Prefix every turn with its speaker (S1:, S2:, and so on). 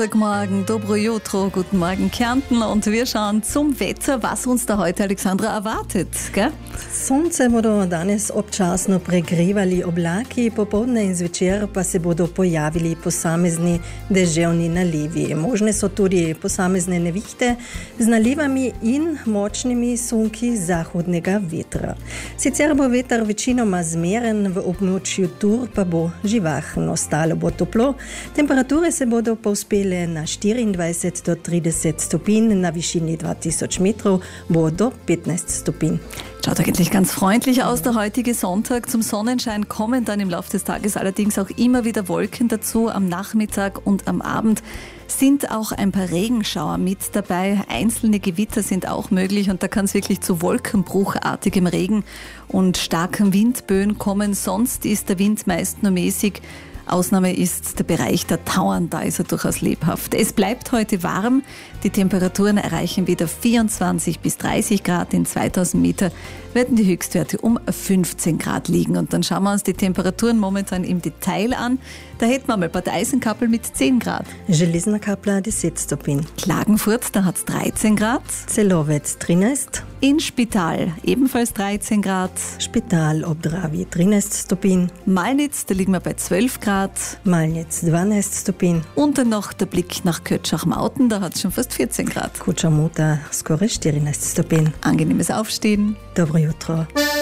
S1: Guten Morgen, dobro jutro, guten Morgen Kärnten, und wir schauen zum Wetter, was uns da heute, Alexandra, erwartet, gell?
S2: Sonce bodo danes občasno pregrevali oblaki, popoldne in zvečer pa se bodo pojavili posamezni deževni nalivi. Možne so tudi posamezne nevihte z nalivami in močnimi sunki zahodnega vetra. Sicer bo veter večinoma zmeren, v območju Tur pa bo živahno, stalo bo toplo, temperature se bodo povzpele na 24 do 30 stopinj, na višini 2000 metrov bo do 15 stopinj.
S1: Schaut eigentlich ganz freundlich aus, der heutige Sonntag. Zum Sonnenschein kommen dann im Laufe des Tages allerdings auch immer wieder Wolken dazu. Am Nachmittag und am Abend sind auch ein paar Regenschauer mit dabei. Einzelne Gewitter sind auch möglich und da kann es wirklich zu wolkenbruchartigem Regen und starken Windböen kommen. Sonst ist der Wind meist nur mäßig. Ausnahme ist der Bereich der Tauern, da ist er durchaus lebhaft. Es bleibt heute warm, die Temperaturen erreichen wieder 24 bis 30 Grad. In 2000 Meter werden die Höchstwerte um 15 Grad liegen. Und dann schauen wir uns die Temperaturen momentan im Detail an. Da hätten wir mal Bad Eisenkappel mit 10 Grad.
S2: Železna Kapla 10 stopinj.
S1: Klagenfurt, da hat es 13 Grad.
S2: Celovec 13.
S1: In Spital ebenfalls 13 Grad.
S2: Špital ob Dravi 13 stopinj.
S1: Malnitz, da liegen wir bei 12 Grad.
S2: Malnitz 12 stopinj.
S1: Und dann noch der Blick nach Kötschach-Mauten, da hat es schon fast 14 Grad.
S2: Kuča Muta skoraj 14 stopinj.
S1: Angenehmes Aufstehen.
S2: Dobro jutro.